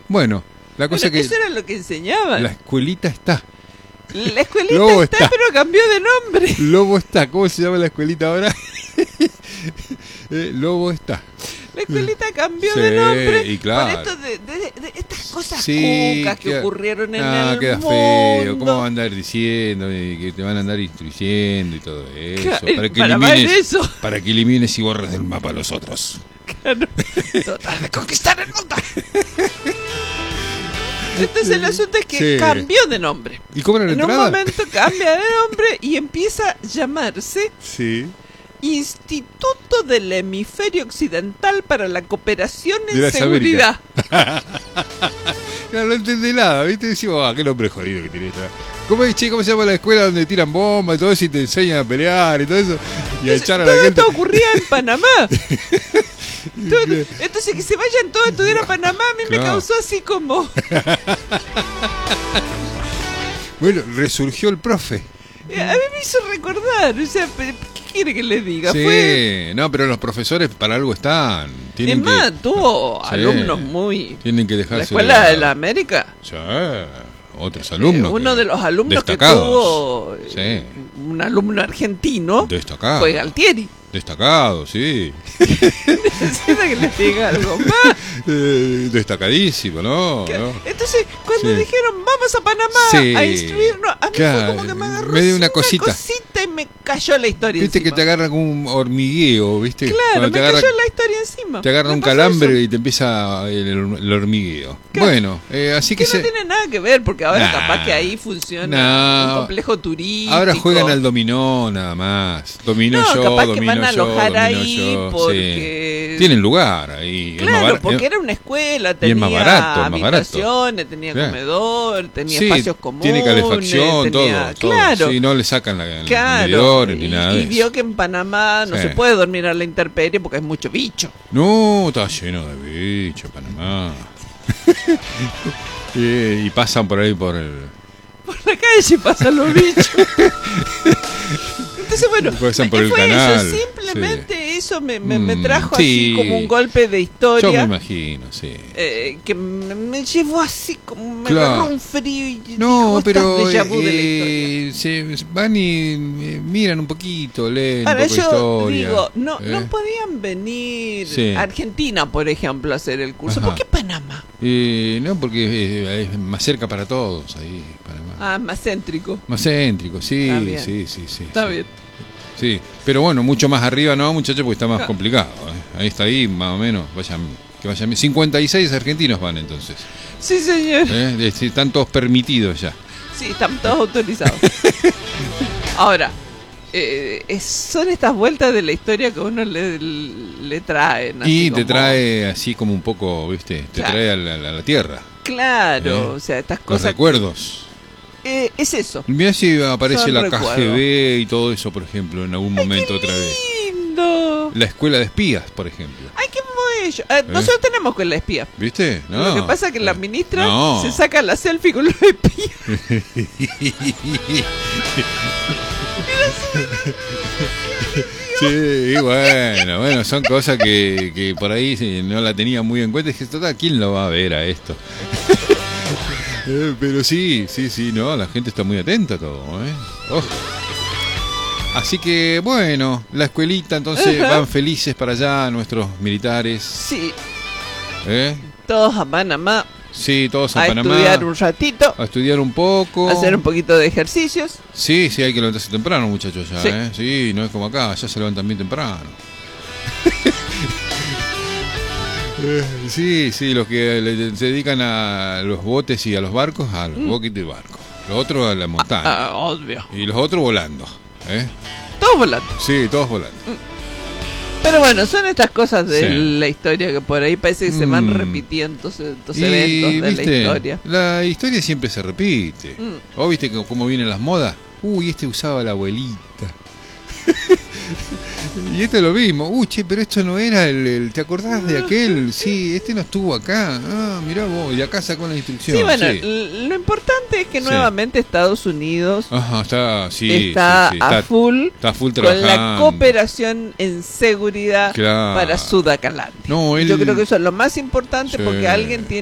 Bueno, la cosa que eso era lo que enseñaban. la escuelita está. La escuelita Lobo está, pero cambió de nombre. Lobo está. ¿Cómo se llama la escuelita ahora? Lobo está. La escuelita cambió Sí, de nombre y claro. por esto de estas cosas Sí, cucas que ocurrieron en el queda mundo. feo. ¿Cómo va a andar diciendo que te van a andar instruyendo y todo eso? Claro, Para que elimines y borres del mapa a los otros. Claro. Tratar de conquistar el mundo. Entonces el asunto es que Sí. cambió de nombre. ¿Y cobran la En un entrada? momento cambia de nombre y empieza a llamarse Sí. Instituto del Hemisferio Occidental para la Cooperación De en las Seguridad. Claro, no entendés nada, ¿viste? Decimos, qué nombre jodido que tiene esta. ¿Cómo se llama la escuela donde tiran bombas y todo eso y te enseñan a pelear y todo eso? Y a echar a la Todo gente. esto ocurría en Panamá. Entonces que se vayan todos a estudiar a Panamá a mí me Claro. causó así como... Bueno, resurgió el profe. A mí me hizo recordar, o sea, ¿qué quiere que le diga? Sí, no, pero los profesores para algo están. Es más, tuvo Sí. alumnos muy... Tienen que dejarse La Escuela de la América. Sí, otros alumnos. Uno de los alumnos destacados. que tuvo Sí. un alumno argentino Destacado. fue Galtieri. Destacado, sí. Necesita que le diga algo más. Destacadísimo, ¿no? ¿No? Entonces, cuando Sí. dijeron vamos a Panamá Sí. a instruirnos, a mí Claro, fue como que me agarró me dio así una cosita. y me cayó la historia Viste encima. que te agarra como un hormigueo, ¿viste? Claro, Cuando me te agarra, cayó la historia encima. te agarra Me un pasó calambre eso. y te empieza el hormigueo. Claro. Bueno, así Que que no tiene nada que ver, porque ahora Nah. capaz que ahí funciona No. un complejo turístico. ahora juegan al dominó nada más. Dominó No, yo, capaz que dominó van a yo, alojar dominó ahí yo. porque... Sí. Tienen lugar ahí. Es más Claro, barato. porque era una escuela, Y es tenía más barato, es más barato. habitaciones, tenía Claro. comedor, tenía Sí, espacios comunes. tiene calefacción, tenía... todo. Claro, Sí, no le sacan los claro. medidores ni nada de Y vio eso. que en Panamá no Sí. se puede dormir a la intemperie porque hay mucho bicho. No, está lleno de bichos, Panamá. Y pasan por ahí por el... Por la calle pasan los bichos. Entonces, bueno, Pasan por el fue canal, eso, simplemente eso me Mm, trajo sí. así como un golpe de Yo me historia. imagino, sí. Que me llevó así como me Claro. agarró un frío y No, dijo, pero "Estas déjà vu de la historia". se van y miran un poquito, leen Ahora un poco de yo historia. digo, no ¿eh? podían venir Sí. a Argentina, por ejemplo, a hacer el curso. Ajá. ¿Por qué Panamá? No, porque es más cerca para todos ahí, Panamá. Ah, más céntrico. Más céntrico, sí, Está bien. sí. Está sí. bien. Sí, pero bueno, mucho más arriba no, muchachos, porque está más complicado. Ahí está ahí, más o menos. Que vayan 56 argentinos van entonces. Sí, señor. Están todos permitidos ya. Sí, están todos autorizados. Ahora, son estas vueltas de la historia que uno le traen. así Y te como- trae así como un poco, ¿viste? Te Claro. trae a la tierra. Claro, o sea, estas Los cosas. recuerdos. Es eso. Mirá si aparece Son la recuerdos. KGB y todo eso, por ejemplo, en algún momento otra vez. Lindo. La escuela de espías, por ejemplo. Ay, qué bello. Nosotros tenemos con la espía. ¿Viste? No. Lo que pasa es que la ministra No. se saca la selfie con los espías. Sí, bueno, son cosas que por ahí no la tenía muy en cuenta. Dije, total, ¿quién lo va a ver a esto? Pero sí, no, la gente está muy atenta a todo, ¿eh? Oh. Así que, bueno, la escuelita, entonces Ajá. van felices para allá nuestros militares. Sí, ¿Eh? todos a Panamá Sí, todos a a Panamá. estudiar un ratito, A estudiar un poco. a hacer un poquito de ejercicios. Sí, hay que levantarse temprano, muchachos, ya, Sí. ¿eh? Sí, no es como acá, ya se levantan bien temprano. Sí, los que se dedican a los botes y a los barcos, a los botes y barcos. Los otros a la montaña. Obvio. Y los otros volando, ¿eh? Todos volando. Sí, todos volando. Pero bueno, son estas cosas de Sí. la historia que por ahí parece que se van repitiendo estos eventos de ¿viste? la historia. La historia siempre se repite. Mm. ¿Vos viste cómo vienen las modas? Uy, este usaba la abuelita. Y este es lo mismo. Che, pero esto no era ¿te acordás de aquel? Sí, este no estuvo acá. Ah, mirá vos. Y acá sacó la instrucción. Sí, bueno, Sí. lo importante es que Sí. nuevamente Estados Unidos Ajá, está está a full está full con la trabajando. cooperación en seguridad Claro. para Sudacalandia. No, él- Yo creo que eso es lo más importante Sí. porque alguien tiene